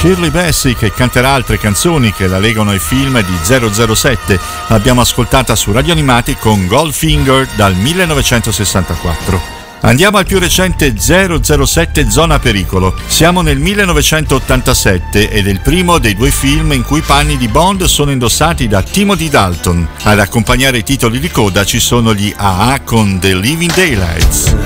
Shirley Bassey, che canterà altre canzoni che la legano ai film di 007. L'abbiamo ascoltata su Radio Animati con Goldfinger dal 1964. Andiamo al più recente 007 Zona Pericolo. Siamo nel 1987 ed è il primo dei due film in cui i panni di Bond sono indossati da Timothy Dalton. Ad accompagnare i titoli di coda ci sono gli AA con The Living Daylights.